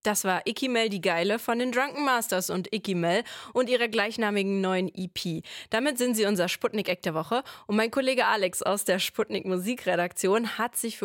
Das war Icky Mel die Geile von den Drunken Masters und Icky Mel und ihrer gleichnamigen neuen EP. Damit sind sie unser Sputnik-Eck der Woche und mein Kollege Alex aus der Sputnik Musikredaktion hat sich für